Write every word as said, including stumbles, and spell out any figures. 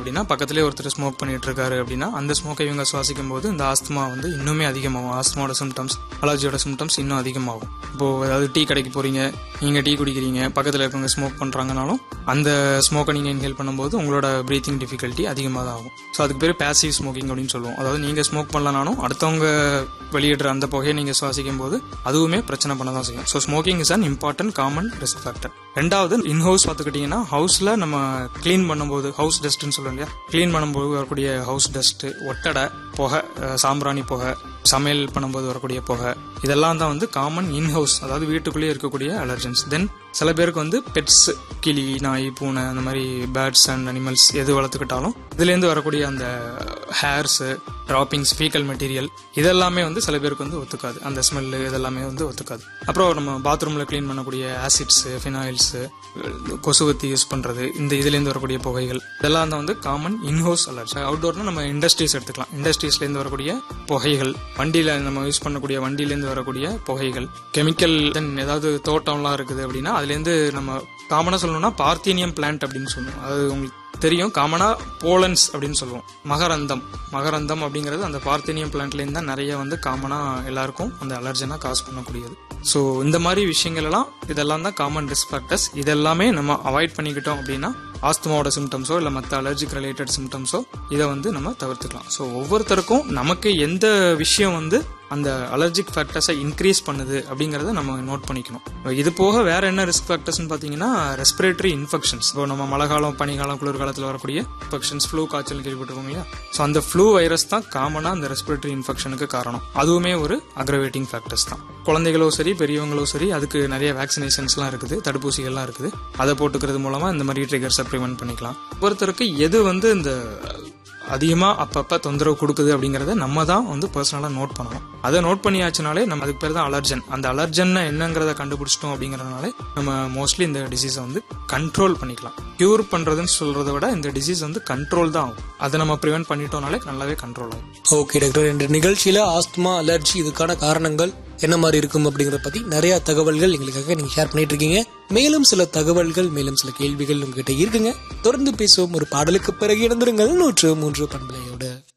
அப்படின்னா, பக்கத்துலேயே ஒருத்தர் ஸ்மோக் பண்ணிட்டு இருக்காரு அப்படின்னா அந்த ஸ்மோக்கை இவங்க சுவாசிக்கும் போது இந்த ஆஸ்துமா வந்து இன்னுமே அதிகமாகும். ஆஸ்துமாவோட சிம்டம்ஸ், அலர்ஜியோட சிம்டம்ஸ் இன்னும் அதிகமாகும். இப்போ அதாவது டீ கடைக்கு போறீங்க, நீங்க டீ குடிக்கிறீங்க, பக்கத்தில் இருக்கவங்க ஸ்மோக் பண்றாங்கனாலும் அந்த ஸ்மோக்கை நீங்க இன்ஹேல் பண்ணும்போது உங்களோட பிரீத்திங் டிஃபிகல்ட்டி அதிகமாக தான் ஆகும். ஸோ அதுக்கு பேர் பேசிவ் ஸ்மோக்கிங் அப்படின்னு சொல்லுவோம். அதாவது நீங்க ஸ்மோக் பண்ணலனாலும் அடுத்தவங்க வெளியிடுற அந்த புகையை நீங்க சுவாசிக்கும் போது அதுவுமே பிரச்சனை பண்ண தான் செய்யும். So smoking is an important common risk factor. ரெண்டாவது, இன்ஹவுஸ் பார்த்துக்கிட்டீங்கன்னா ஹவுஸ்ல நம்ம கிளீன் பண்ணும்போது, ஹவுஸ் டஸ்ட்னு சொல்லுவோம் இல்லையா, கிளீன் பண்ணும்போது வரக்கூடிய ஹவுஸ் டஸ்ட், ஒட்டடை, புகை, சாம்பிராணி புகை, சமையல் பண்ணும்போது வரக்கூடிய புகை, இதெல்லாம் தான் வந்து காமன் இன்ஹவுஸ், அதாவது வீட்டுக்குள்ளேயே இருக்கக்கூடிய அலர்ஜன்ஸ். தென் சில பேருக்கு வந்து பெட்ஸ், கிளி, நாய், பூனை, அந்த மாதிரி பேர்ட்ஸ் அண்ட் அனிமல்ஸ் எது வளர்த்துக்கிட்டாலும் இதுலேருந்து வரக்கூடிய அந்த ஹேர்ஸ், டிராப்பிங்ஸ், ஃபீக்கல் மெட்டீரியல் இதெல்லாமே வந்து சில பேருக்கு வந்து ஒத்துக்காது. அந்த ஸ்மெல்லு இதெல்லாமே வந்து ஒத்துக்காது. அப்புறம் நம்ம பாத்ரூம்ல கிளீன் பண்ணக்கூடிய ஆசிட்ஸ், ஃபினாயில்ஸ், கொசுவத்தி யூஸ் பண்றது, இந்த இதுலேருந்து வரக்கூடிய புகைகள் இதெல்லாம் தான் வந்து காமன் இன்ஹவுஸ் அலர்ஜி. அவுட்டோர்னா நம்ம இண்டஸ்ட்ரீஸ் எடுத்துக்கலாம். இண்டஸ்ட்ரீஸ்லேருந்து வரக்கூடிய புகைகள், வண்டியில நம்ம யூஸ் பண்ணக்கூடிய வண்டியிலேருந்து வரக்கூடிய புகைகள், கெமிக்கல், தென் ஏதாவது தோட்டம்லாம் இருக்குது அப்படின்னா அதுலேருந்து நம்ம காமனா சொல்லணும்னா பார்த்தீனியம் பிளான்ட் அப்படின்னு சொல்லுவோம். அது உங்களுக்கு தெரியும், காமனா போலன்ஸ் அப்படின்னு சொல்லுவோம். மகரந்தம் மகரந்தம் அப்படிங்கிறது அந்த பார்த்தீனியம் பிளான்ட்லேருந்து தான் நிறைய வந்து காமனா எல்லாருக்கும் அந்த அலர்ஜனா காஸ் பண்ணக்கூடியது. ஸோ இந்த மாதிரி விஷயங்கள் எல்லாம் இதெல்லாம் தான் காமன் ரிஸ்க் ஃபேக்டர்ஸ். இதெல்லாமே நம்ம அவாய்ட் பண்ணிக்கிட்டோம் அப்படின்னா ஆஸ்துமாவோட சிம்டம்ஸோ இல்லை மற்ற அலர்ஜிக் ரிலேட்டட் சிம்டம்ஸோ இதை வந்து நம்ம தவிர்த்துக்கலாம். ஸோ ஒவ்வொருத்தருக்கும் நமக்கு எந்த விஷயம் வந்து அந்த அலர்ஜிக் ஃபேக்டர்ஸை இன்க்ரீஸ் பண்ணுது அப்படிங்கறத நம்ம நோட் பண்ணிக்கணும். இது போக வேற என்ன ரிஸ்க் ஃபேக்டர்ஸ் பாத்தீங்கன்னா, ரெஸ்பிரேட்டரி இன்ஃபெக்ஷன்ஸ். இப்போ நம்ம மழை காலம், பனிகாலம், குளிர்காலத்தில் வரக்கூடிய இன்ஃபெக்ஷன்ஸ், ஃப்ளூ காய்ச்சல் கேள்விப்பட்டிருக்கோம் இல்லையா. ஸோ அந்த ஃப்ளூ வைரஸ் தான் காமனா அந்த ரெஸ்பிரேட்டரி இன்ஃபெக்ஷனுக்கு காரணம். அதுவுமே ஒரு அக்ரவேட்டிங் ஃபேக்டர்ஸ் தான். குழந்தைகளோ சரி, பெரியவங்களோ சரி, அதுக்கு நிறைய வேக்சினேஷன்ஸ்லாம் இருக்குது, தடுப்பூசிகள்லாம் இருக்குது. அதை போட்டுக்கிறது மூலமா இந்த மாதிரி ட்ரிகர்ஸை ப்ரிவென்ட் பண்ணிக்கலாம். ஒருத்தருக்கு எது வந்து இந்த அதிகமா அப்பப்ப தொந்தரவு கொடுக்குது அப்படிங்கறத நம்ம தான் வந்து பர்சனலா நோட் பண்ணணும். அதை நோட் பண்ணியாச்சுனாலே நம்ம அதுக்கு பேர் தான் அலர்ஜன். அந்த அலர்ஜன் என்னங்கறத கண்டுபிடிச்சிட்டோம் அப்படிங்கறதுனால நம்ம மோஸ்ட்லி இந்த டிசீஸை வந்து கண்ட்ரோல் பண்ணிக்கலாம். கியூர் பண்றதுன்னு சொல்றதை விட இந்த டிசீஸ் வந்து கண்ட்ரோல் தான் ஆகும். அதை நம்ம ப்ரிவென்ட் பண்ணிட்டோம்னாலே நல்லாவே கண்ட்ரோல் ஆகும். ஓகே டாக்டர், இந்த நிகழ்ச்சியில ஆஸ்துமா, அலர்ஜி இதுக்கான காரணங்கள் என்ன மாதிரி இருக்கும் அப்படிங்கறத பத்தி நிறைய தகவல்கள் எங்களுக்காக நீங்க ஷேர் பண்ணிட்டு இருக்கீங்க. மேலும் சில தகவல்கள், மேலும் சில கேள்விகள் உங்ககிட்ட இருக்குங்க. தொடர்ந்து பேசுவோம் ஒரு பாடலுக்கு பிறகு. இணைந்திருங்கள் நூற்று மூன்று பண்பலையோடு.